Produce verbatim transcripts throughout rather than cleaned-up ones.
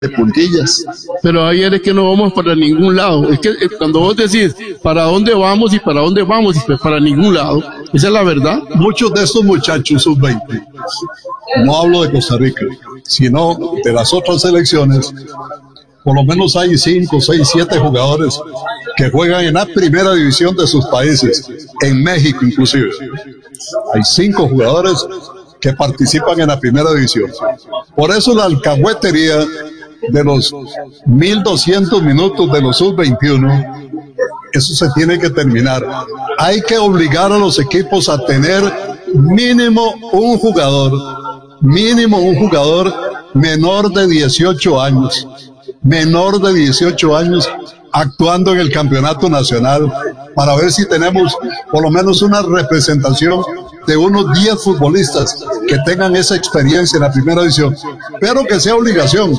de puntillas. Pero ayer es que no vamos para ningún lado. Es que eh, cuando vos decís para dónde vamos y para dónde vamos y pues para ningún lado, esa es la verdad. Muchos de estos muchachos sub veinte, no hablo de Costa Rica, sino de las otras selecciones, por lo menos hay cinco, seis, siete jugadores que juegan en la primera división de sus países, en México inclusive. Hay cinco jugadores que participan en la primera división. Por eso la alcahuetería de los mil doscientos minutos de los sub veintiuno, eso se tiene que terminar. Hay que obligar a los equipos a tener mínimo un jugador, mínimo un jugador menor de dieciocho años, menor de dieciocho años, actuando en el campeonato nacional, para ver si tenemos por lo menos una representación de unos diez futbolistas que tengan esa experiencia en la primera división, pero que sea obligación,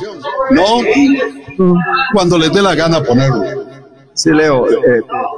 no cuando les dé la gana ponerlo. Sí, Leo, eh,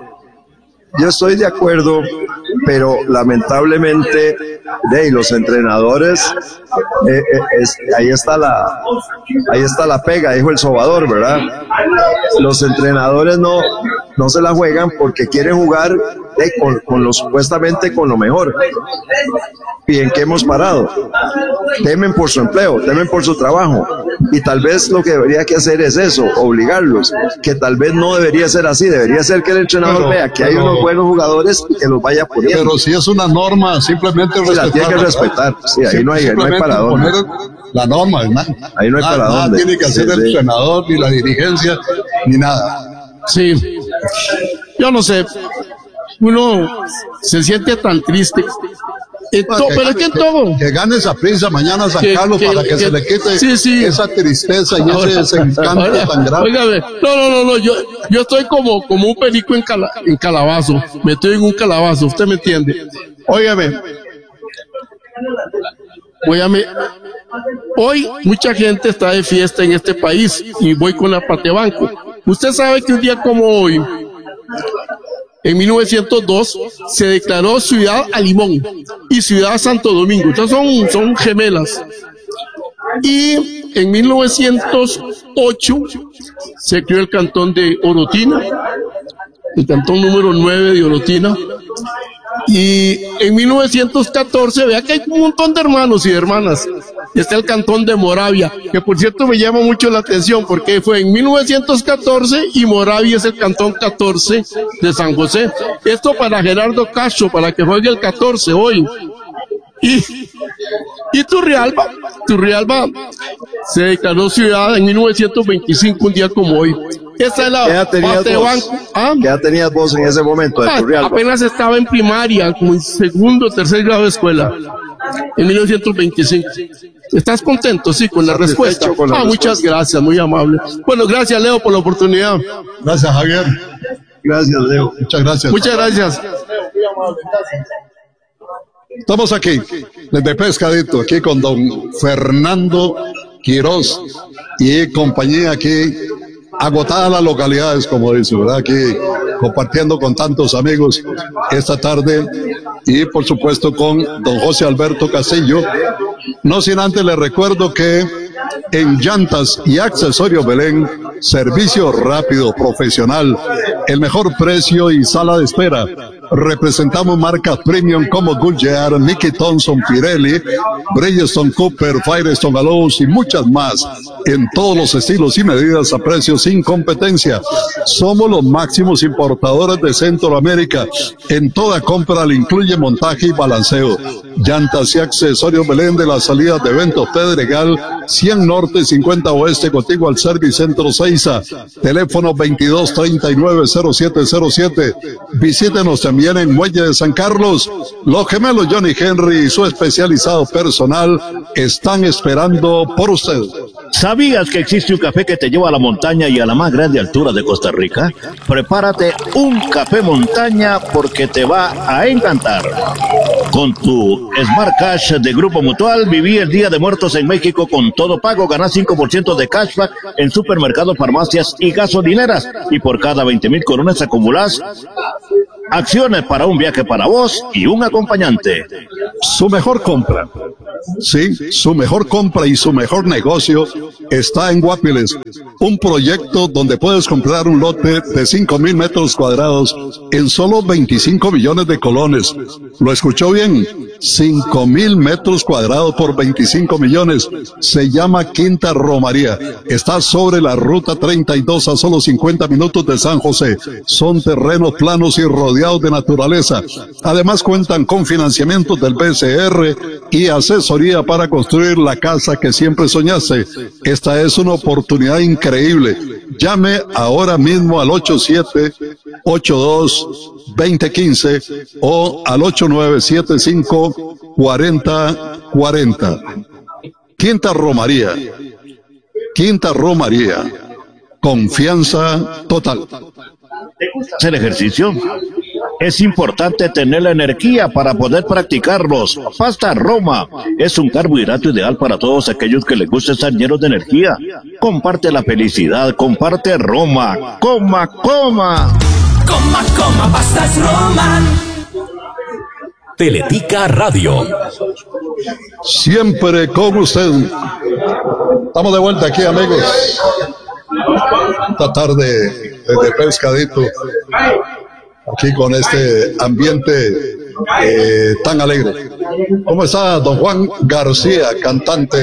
yo estoy de acuerdo, pero lamentablemente de los entrenadores, eh, eh, es, ahí está la ahí está la pega, dijo el sobador, ¿verdad? Los entrenadores no, no se la juegan porque quieren jugar eh, con, con lo supuestamente con lo mejor. ¿Y en qué hemos parado? Temen por su empleo, temen por su trabajo, y tal vez lo que debería que hacer es eso, obligarlos, que tal vez no debería ser así, debería ser que el entrenador pero, vea que hay pero, unos buenos jugadores y que los vaya poniendo. Pero si es una norma, simplemente sí, la tiene que respetar, sí, ahí no hay, no hay para dónde. La norma, ¿verdad? Ahí no hay nada, para nada dónde. tiene que hacer sí, el sí. entrenador, ni la dirigencia, ni nada. Sí, yo no sé, uno se siente tan triste. To, pero es que en todo. Que gane esa prisa mañana San que, Carlos que, para que, que se le quite sí, sí. esa tristeza y ese desencanto ahora, tan grande. Óigame, no, no, no, no, yo, yo estoy como, como un perico en, cala, en calabazo, metido en un calabazo, usted me entiende. Óigame, voy a me, hoy mucha gente está de fiesta en este país y voy con la Patebanco. Usted sabe que un día como hoy, en mil novecientos dos se declaró Ciudad Alimón y Ciudad Santo Domingo. Estas son, son gemelas. Y en mil novecientos ocho se creó el cantón de Orotina, el cantón número nueve de Orotina. Y en mil novecientos catorce, vea que hay un montón de hermanos y de hermanas. Está el cantón de Moravia, que por cierto me llama mucho la atención porque fue en mil novecientos catorce y Moravia es el cantón catorce de San José. Esto para Gerardo Castro, para que juegue el catorce hoy. Y, y Turrialba, Turrialba se declaró ciudad en mil novecientos veinticinco, un día como hoy. Esta es la Patebanco. ¿Ah? ¿Qué edad tenías vos en ese momento de ah, Turrialba? Apenas estaba en primaria, como en segundo o tercer grado de escuela, en mil novecientos veinticinco. ¿Estás contento? Sí, con la respuesta. Con la ah, respuesta. Muchas gracias, muy amable. Bueno, gracias, Leo, por la oportunidad. Gracias, Javier. Gracias, Leo. Muchas gracias. Muchas gracias. Estamos aquí, desde Pescadito, aquí con don Fernando Quiroz y compañía aquí, agotadas las localidades, como dice, ¿verdad? Aquí compartiendo con tantos amigos esta tarde y por supuesto con don José Alberto Castillo. No sin antes le recuerdo que en Llantas y Accesorios Belén, servicio rápido, profesional, el mejor precio y sala de espera. Representamos marcas premium como Goodyear, Nicky Thompson, Pirelli, Bridgestone, Cooper, Firestone, Alous y muchas más, en todos los estilos y medidas a precios sin competencia. Somos los máximos importadores de Centroamérica. En toda compra le incluye montaje y balanceo. Llantas y Accesorios Belén, de las salidas de Eventos Pedregal, cien Norte, cincuenta Oeste, contigo al Servicentro Seiza. Teléfono veintidós treinta y nueve cero siete cero siete. Visítenos también en Muelle de San Carlos. Los gemelos Johnny Henry y su especializado personal están esperando por usted. ¿Sabías que existe un café que te lleva a la montaña y a la más grande altura de Costa Rica? Prepárate un café montaña porque te va a encantar. Con tu Smart Cash de Grupo Mutual, viví el Día de Muertos en México con todo pago. Ganás cinco por ciento de cashback en supermercados, farmacias y gasolineras. Y por cada veinte mil coronas acumulás acciones para un viaje para vos y un acompañante. Su mejor compra Sí, su mejor compra y su mejor negocio está en Guapiles, un proyecto donde puedes comprar un lote de cinco mil metros cuadrados en solo veinticinco millones de colones. ¿Lo escuchó bien? cinco mil metros cuadrados por veinticinco millones. Se llama Quinta Romaría. Está sobre la ruta treinta y dos a solo cincuenta minutos de San José. Son terrenos planos y rodeados de naturaleza. Además cuentan con financiamientos del B C R y asesoría para construir la casa que siempre soñaste. Esta es una oportunidad increíble. Llame ahora mismo al ocho siete ocho dos dos cero uno cinco o al ocho nueve siete cinco cuatro cero cuatro cero. Quinta Romaría. Quinta Romaría. Confianza total. ¿Te gusta hacer ejercicio? Es importante tener la energía para poder practicarlos. Pasta Roma es un carbohidrato ideal para todos aquellos que les gusta estar llenos de energía. Comparte la felicidad, comparte Roma. Coma, coma. Coma, coma, pastas Roma. Teletica Radio. Siempre con usted. Estamos de vuelta aquí, amigos. Esta tarde de pescadito. Aquí con este ambiente eh, tan alegre. ¿Cómo está don Juan García, cantante,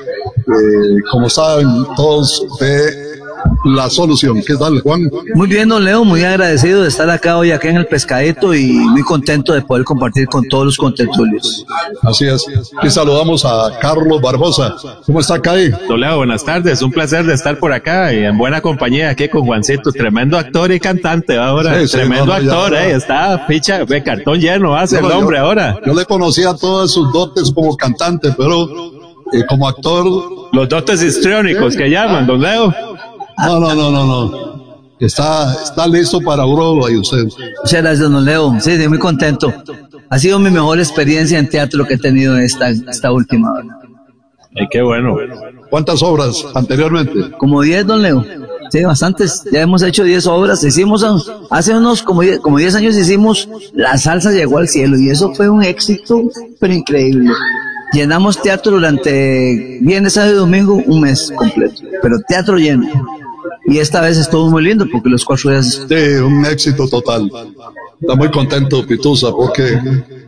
eh, como saben todos, de La Solución? ¿Qué tal, Juan? Muy bien, don Leo, muy agradecido de estar acá hoy aquí en el Pescadito y muy contento de poder compartir con todos los contertulios. Así es. Y saludamos a Carlos Barbosa. ¿Cómo está, Cay? Don Leo, buenas tardes. Un placer de estar por acá y en buena compañía aquí con Juancito, tremendo actor y cantante ahora. Sí, sí, tremendo no, no, actor, eh. Está ficha de cartón lleno, hace no, el hombre yo, ahora. Yo le conocía todas sus dotes como cantante, pero eh, como actor. Los dotes histriónicos que llaman, don Leo. No, no, no, no, no. Está, está listo para Europa y usted. Muchas gracias, don Leo. Sí, sí, muy contento. Ha sido mi mejor experiencia en teatro que he tenido esta, esta última hora. Ay, qué bueno. ¿Cuántas obras anteriormente? Como diez, don Leo. Sí, bastantes. Ya hemos hecho diez obras. Hicimos hace unos como diez, como diez años hicimos La Salsa Llegó al Cielo y eso fue un éxito, pero increíble. Llenamos teatro durante viernes, sábado y domingo un mes completo, pero teatro lleno. Y esta vez estuvo muy lindo porque los cuatro días... Sí, un éxito total. Está muy contento Pitusa porque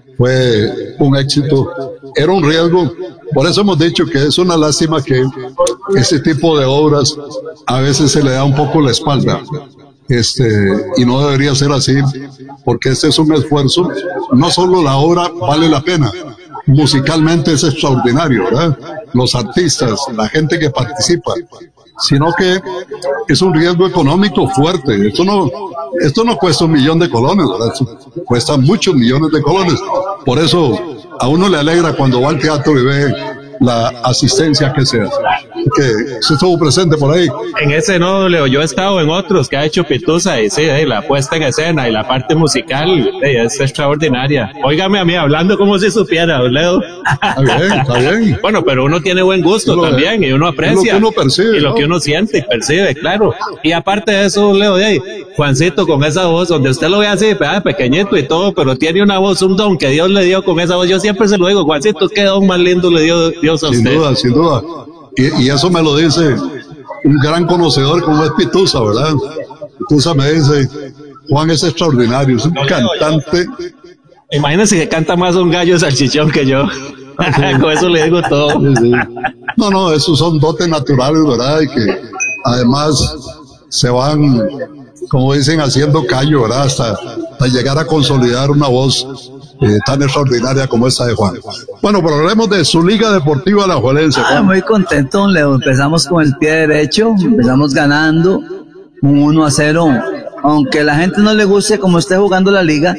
fue un éxito. Era un riesgo. Por eso hemos dicho que es una lástima que este tipo de obras a veces se le da un poco la espalda. Este, y no debería ser así porque este es un esfuerzo. No solo la obra vale la pena, musicalmente es extraordinario, ¿verdad? Los artistas, la gente que participa, sino que es un riesgo económico fuerte. Esto no, esto no cuesta un millón de colones, ¿verdad? Esto cuesta muchos millones de colones. Por eso a uno le alegra cuando va al teatro y ve la asistencia que se hace. Que se estuvo presente por ahí. En ese no, Leo, yo he estado en otros que ha hecho Pitusa y sí, eh, la puesta en escena y la parte musical eh, es extraordinaria. Óigame a mí hablando como si supiera, Leo. Está bien, está bien. Bueno, pero uno tiene buen gusto lo también y uno aprecia. Y lo que uno percibe. Y lo ¿no? que uno siente y percibe, claro. Y aparte de eso, Leo, de ahí, Juancito con esa voz, donde usted lo ve así, ah, pequeñito y todo, pero tiene una voz, un don que Dios le dio con esa voz. Yo siempre se lo digo, Juancito, qué don más lindo le dio Dios a usted. Sin duda, sin duda. Y, y eso me lo dice un gran conocedor como es Pitusa, ¿verdad? Pitusa me dice, Juan es extraordinario, es un cantante. Imagínense que canta más un gallo salchichón que yo. Sí. Con eso le digo todo. Sí, sí. No, no, esos son dotes naturales, ¿verdad? Y que además se van, como dicen, haciendo callo, ¿verdad? Hasta, hasta llegar a consolidar una voz Eh, tan extraordinaria como esta de Juan. Bueno, pero hablemos de su Liga Deportiva Alajuelense. Ah, muy contento, don Leo. Empezamos con el pie derecho, empezamos ganando un uno a cero. Aunque a la gente no le guste como esté jugando la liga,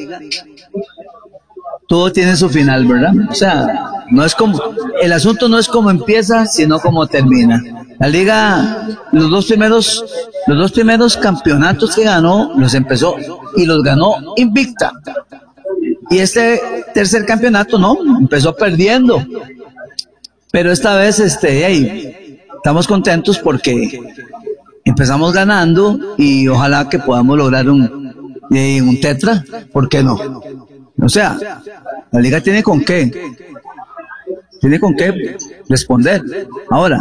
todo tiene su final, ¿verdad? O sea, no es como, el asunto no es como empieza, sino como termina. La liga, los dos primeros, los dos primeros campeonatos que ganó, los empezó y los ganó invicta. Y este tercer campeonato no, empezó perdiendo. Pero esta vez, este, hey, estamos contentos porque empezamos ganando y ojalá que podamos lograr un, eh, un tetra, ¿por qué no? O sea, la liga tiene con qué. tiene con qué responder. Ahora,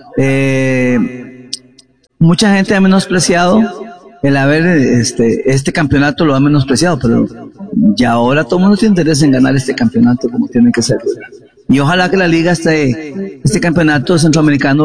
eh, mucha gente ha menospreciado el haber, este, este campeonato lo ha menospreciado, pero ya ahora todo el mundo tiene interés en ganar este campeonato como tiene que ser. Y ojalá que la liga, este, este campeonato centroamericano,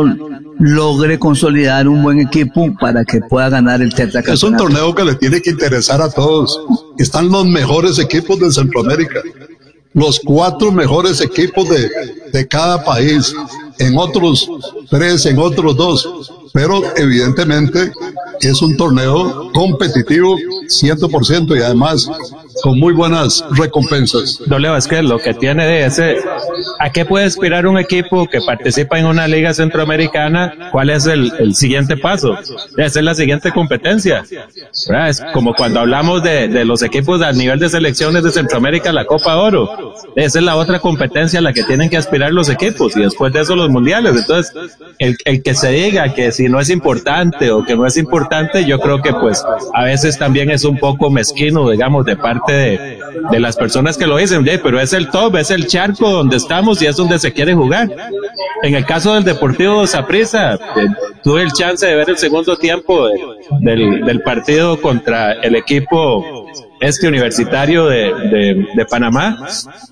logre consolidar un buen equipo para que pueda ganar el tetracampeonato. Es un torneo que le tiene que interesar a todos. Están los mejores equipos de Centroamérica, los cuatro mejores equipos de, de cada país, en otros tres, en otros dos, pero evidentemente es un torneo competitivo cien por ciento y además con muy buenas recompensas. Don Leo, es que lo que tiene de ese, ¿a qué puede aspirar un equipo que participa en una liga centroamericana? ¿Cuál es el, el siguiente paso? Esa es la siguiente competencia, ¿verdad? Es como cuando hablamos de, de los equipos a nivel de selecciones de Centroamérica, la Copa Oro. Esa es la otra competencia a la que tienen que aspirar los equipos y después de eso los mundiales. Entonces, el, el que se diga que si no es importante o que no es importante, yo creo que pues a veces también es un poco mezquino, digamos, de parte de, de las personas que lo dicen, "Hey, pero es el top, es el charco donde estamos y es donde se quiere jugar". En el caso del Deportivo Saprissa, eh, tuve el chance de ver el segundo tiempo de, del, del partido contra el equipo este universitario de, de, de Panamá.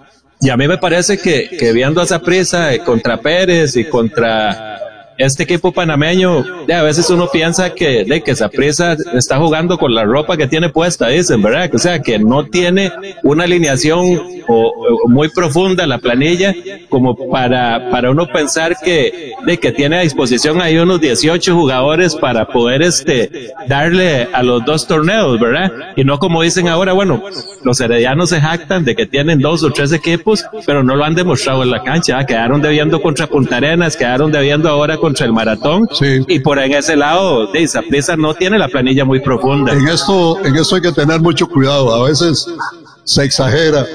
Y a mí me parece que, que viendo a Saprissa eh, contra Pérez y contra este equipo panameño, de, a veces uno piensa que de que Saprissa está jugando con la ropa que tiene puesta, dicen, ¿verdad? O sea, que no tiene una alineación o, o muy profunda la planilla como para para uno pensar que de que tiene a disposición ahí unos dieciocho jugadores para poder este darle a los dos torneos, ¿verdad? Y no como dicen ahora, bueno, los heredianos se jactan de que tienen dos o tres equipos, pero no lo han demostrado en la cancha, ¿eh? Quedaron debiendo contra Punta Arenas, quedaron debiendo ahora contra el Maratón, sí. Y por en ese lado, de Saprissa no tiene la planilla muy profunda. En esto, en esto hay que tener mucho cuidado, a veces se exagera,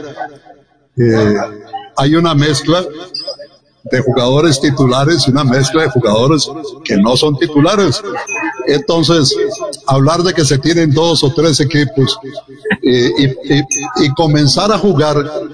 eh, hay una mezcla de jugadores titulares y una mezcla de jugadores que no son titulares. Entonces, hablar de que se tienen dos o tres equipos eh, y, y, y comenzar a jugar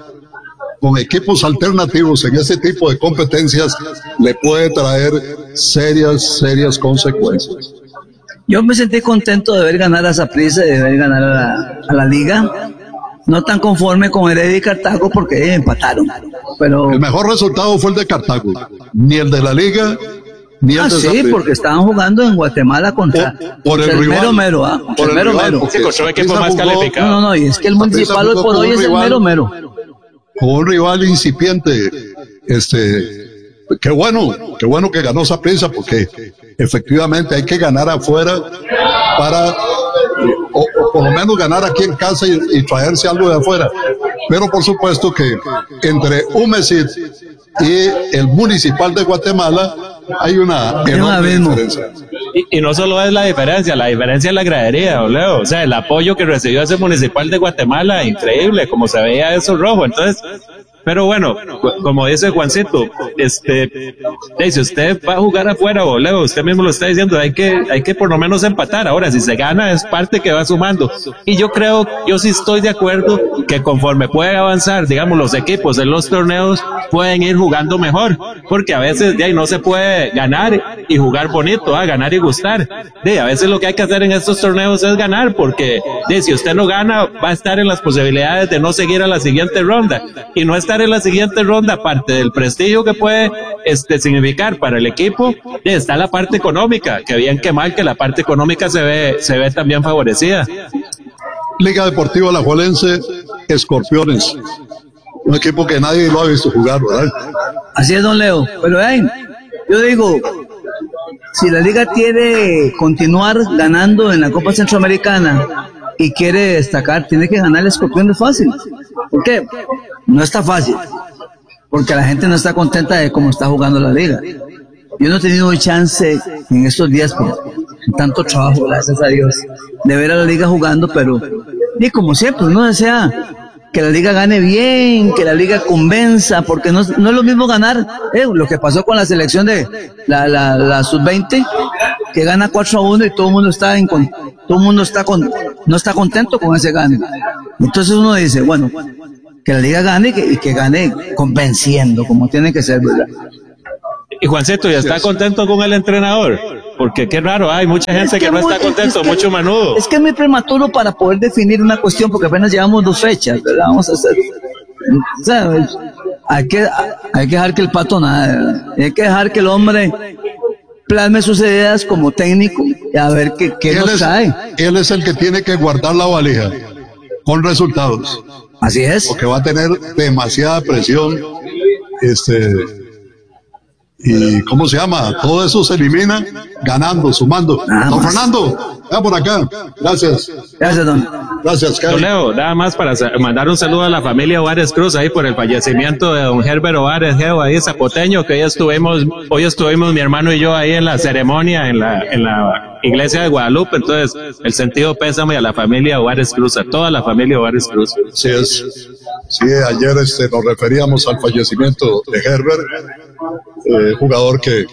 con equipos alternativos en ese tipo de competencias le puede traer serias, serias consecuencias. Yo me sentí contento de ver ganar a Saprissa y de ver ganar a la, a la liga. No tan conforme con Heredia y Cartago porque empataron. Pero el mejor resultado fue el de Cartago, ni el de la liga, ni el ah, de sí, Saprissa. porque estaban jugando en Guatemala contra, por, por contra el, el rival, mero mero, ¿ah? por el el mero rival, mero. Sí, contra un equipo más jugó, calificado. No, no, no, y es que el municipal hoy por hoy es el mero mero. Con un rival incipiente, este, qué bueno, qué bueno que ganó Saprissa, porque efectivamente hay que ganar afuera para, o, o por lo menos ganar aquí en casa y, y traerse algo de afuera. Pero por supuesto que entre Humesit y el Municipal de Guatemala hay una enorme diferencia. Y, y no solo es la diferencia, la diferencia es la gradería, don Leo. O sea, el apoyo que recibió ese Municipal de Guatemala, increíble, como se veía eso rojo. Entonces, pero bueno, como dice Juancito, este, si usted va a jugar afuera, o Leo, usted mismo lo está diciendo, hay que, hay que por lo menos empatar. Ahora, si se gana, es parte que va sumando. Y yo creo, yo sí estoy de acuerdo que conforme pueden avanzar, digamos, los equipos en los torneos, pueden ir jugando mejor. Porque a veces, de ahí no se puede ganar y jugar bonito, ¿eh? Ganar y gustar. De, a veces lo que hay que hacer en estos torneos es ganar, porque, de, si usted no gana, va a estar en las posibilidades de no seguir a la siguiente ronda. Y no estar en la siguiente ronda, aparte del prestigio que puede este significar para el equipo, está la parte económica, que bien que mal que la parte económica se ve se ve también favorecida. Liga Deportiva Alajuelense, Escorpiones, un equipo que nadie lo ha visto jugar, ¿verdad? Así es, don Leo, pero hey, yo digo, si la liga quiere continuar ganando en la Copa Centroamericana y quiere destacar, tiene que ganar el Escorpiones fácil. ¿Por qué? No está fácil, porque la gente no está contenta de cómo está jugando la liga. Yo no he tenido chance en estos días, por tanto trabajo, gracias a Dios, de ver a la liga jugando, pero y como siempre, uno desea que la liga gane bien, que la liga convenza, porque no, no es lo mismo ganar, eh, lo que pasó con la selección de la, la, la sub veinte, que gana cuatro a uno y todo el mundo está en, todo el mundo está con, no está contento con ese gane. Entonces uno dice, bueno, que la liga gane y que, y que gane convenciendo, como tiene que ser, ¿verdad? Y Juancito, ¿ya está contento con el entrenador? Porque qué raro, hay mucha gente que, que no muy, está contento, es que, mucho manudo. Es que es muy prematuro para poder definir una cuestión, porque apenas llevamos dos fechas, ¿verdad? Vamos a hacer, o sea, hay que, hay que dejar que el pato nade, ¿verdad? Hay que dejar que el hombre plasme sus ideas como técnico y a ver qué, qué nos trae. Él es el que tiene que guardar la valija con resultados. Así es. Porque va a tener demasiada presión, este, y ¿cómo se llama? Todo eso se elimina ganando, sumando. Nada don más. Fernando, ya por acá. Gracias. Gracias, don. Gracias, Don Leo, nada más para mandar un saludo a la familia Ovares Cruz ahí por el fallecimiento de don Herbert Ovares Geo ahí zapoteño, que hoy estuvimos, hoy estuvimos mi hermano y yo ahí en la ceremonia en la, en la iglesia de Guadalupe. Entonces, el sentido pésame a la familia Ovares Cruz, a toda la familia Ovares Cruz. Sí es. Sí, ayer este, nos referíamos al fallecimiento de Herbert, eh, jugador que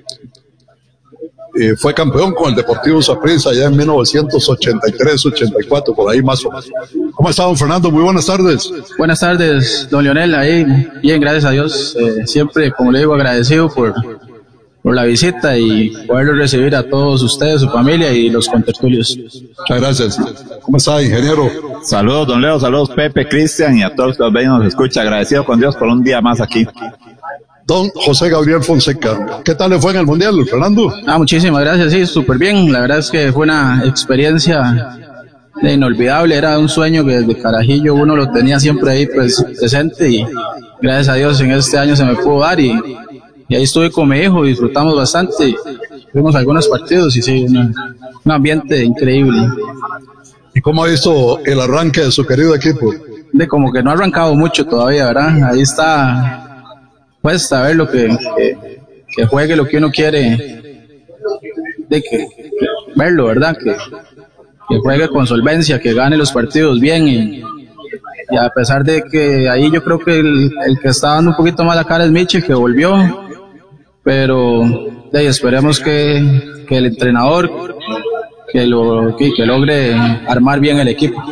eh, fue campeón con el Deportivo Saprissa allá en mil novecientos ochenta y tres ochenta y cuatro, por ahí más o menos. ¿Cómo está, don Fernando? Muy buenas tardes. Buenas tardes, don Leonel, ahí bien, gracias a Dios, eh, siempre, como le digo, agradecido por, por la visita y poderlo recibir a todos ustedes, su familia y los contertulios. Muchas gracias. ¿Cómo está, ingeniero? Saludos, don Leo, saludos Pepe, Cristian y a todos los que nos ven y nos escuchan. Agradecido con Dios por un día más aquí. Don José Gabriel Fonseca, ¿qué tal le fue en el Mundial, Fernando? Ah, muchísimas gracias, sí, súper bien. La verdad es que fue una experiencia inolvidable, era un sueño que desde carajillo uno lo tenía siempre ahí pues presente y gracias a Dios en este año se me pudo dar y, y ahí estuve con mi hijo, disfrutamos bastante, vimos algunos partidos y sí, una, un ambiente increíble. ¿Y cómo ha visto el arranque de su querido equipo? De como que no ha arrancado mucho todavía, ¿verdad? Ahí está. Pues a ver lo que, que, que juegue lo que uno quiere, de que, que verlo, ¿verdad? Que, que juegue con solvencia, que gane los partidos bien y, y a pesar de que ahí yo creo que el, el que está dando un poquito más la cara es Michel, que volvió, pero de, esperemos que, que el entrenador que, lo, que, que logre armar bien el equipo.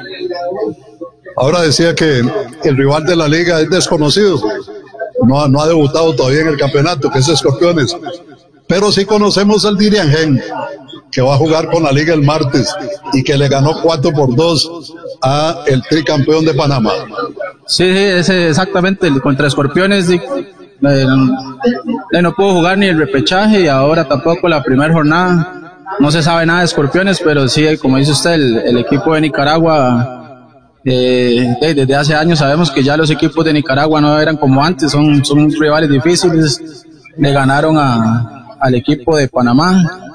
Ahora decía que el rival de la liga es desconocido. No, no ha debutado todavía en el campeonato, que es Escorpiones. Pero sí conocemos al Diriangén, que va a jugar con la liga el martes y que le ganó cuatro por dos a el tricampeón de Panamá. Sí, sí, ese exactamente, contra Escorpiones. Sí, eh, eh, no pudo jugar ni el repechaje y ahora tampoco la primera jornada. No se sabe nada de Escorpiones, pero sí, como dice usted, el, el equipo de Nicaragua... Eh, desde hace años sabemos que ya los equipos de Nicaragua no eran como antes, son, son rivales difíciles, le ganaron a, al equipo de Panamá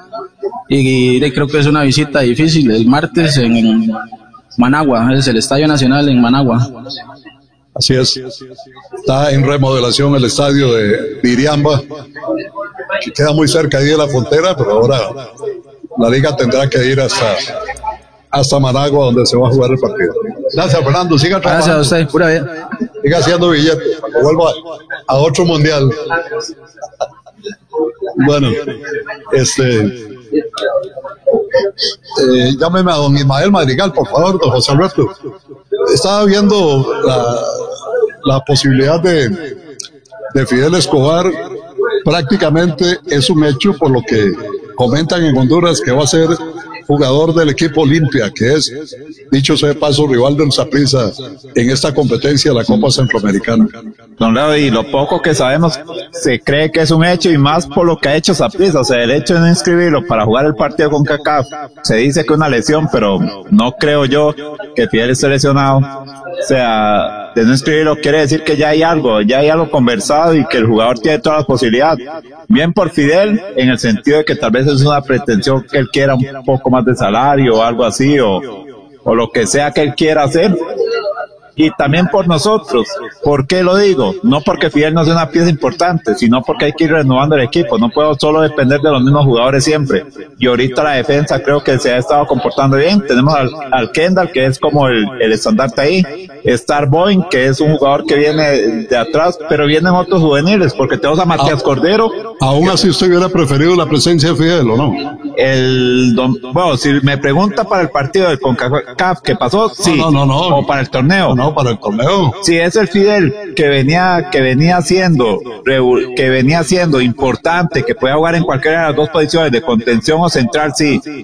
y, y creo que es una visita difícil el martes en, en Managua, es el Estadio Nacional en Managua. Así es, está en remodelación el estadio de Iriamba, que queda muy cerca ahí de la frontera, pero ahora la liga tendrá que ir hasta hasta Managua, donde se va a jugar el partido. Gracias, Fernando. Siga trabajando. Gracias a usted, pura vida. Siga haciendo billetes. Vuelva a, a otro mundial. Bueno, este... Eh, llámeme a don Ismael Madrigal, por favor, don José Alberto. Estaba viendo la, la posibilidad de, de Fidel Escobar. Prácticamente es un hecho, por lo que comentan en Honduras, que va a ser jugador del equipo Olimpia, que es, dicho sea de paso, rival del Saprissa en esta competencia de la Copa Centroamericana. Don Leo, y lo poco que sabemos, se cree que es un hecho, y más por lo que ha hecho Saprissa. O sea, el hecho de no inscribirlo para jugar el partido con CACAF, se dice que es una lesión, pero no creo yo que Fidel esté lesionado. O sea, de no inscribirlo quiere decir que ya hay algo, ya hay algo conversado y que el jugador tiene todas las posibilidades. Bien por Fidel, en el sentido de que tal vez es una pretensión que él quiera un poco más de salario o algo así, o, o lo que sea que él quiera hacer. Y también por nosotros. ¿Por qué lo digo? No porque Fidel no sea una pieza importante, sino porque hay que ir renovando el equipo. No puedo solo depender de los mismos jugadores siempre. Y ahorita la defensa creo que se ha estado comportando bien. Tenemos al, al Kendall, que es como el, el estandarte ahí. Star Boy, que es un jugador que viene de atrás, pero vienen otros juveniles, porque tenemos a Matías Cordero. Aún así usted hubiera preferido la presencia de Fidel, ¿o no? el, don- bueno, si me pregunta para el partido del CONCACAF que pasó, sí. No, no, no, no. O para el torneo. No, no, para el torneo. Sí, es el Fidel que venía, que venía siendo, revu- que venía siendo importante, que puede jugar en cualquiera de las dos posiciones, de contención o central, sí.